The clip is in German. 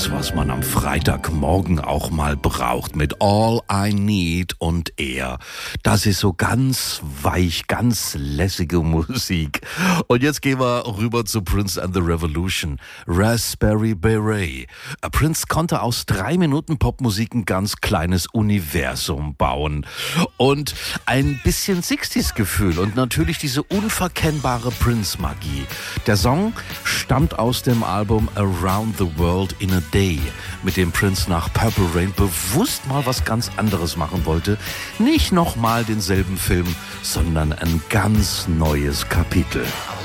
das, was man am Freitagmorgen auch mal braucht, mit All I Need und Air. Das ist so ganz weich, ganz lässige Musik. Und jetzt gehen wir rüber zu Prince and the Revolution. Raspberry Beret. Prince konnte aus 3 Minuten Popmusik ein ganz kleines Universum bauen. Und ein bisschen 60s-Gefühl und natürlich diese unverkennbare Prince-Magie. Der Song stammt aus dem Album Around the World in a Day, mit dem Prince nach Purple Rain bewusst mal was ganz anderes machen wollte. Nicht nochmal denselben Film, sondern ein ganz neues Kapitel.